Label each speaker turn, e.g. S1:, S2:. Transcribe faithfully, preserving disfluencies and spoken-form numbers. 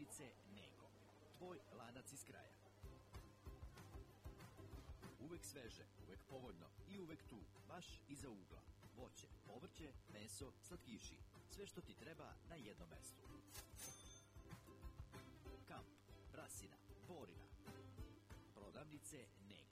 S1: Prodavnice Nego, tvoj lanac iz kraja. Uvek sveže, uvek povoljno i uvek tu, baš iza ugla. Voće, povrće, meso, slatkiši. Sve što ti treba na jednom mestu. Kamp, Brasina, Borina. Prodavnice Nego.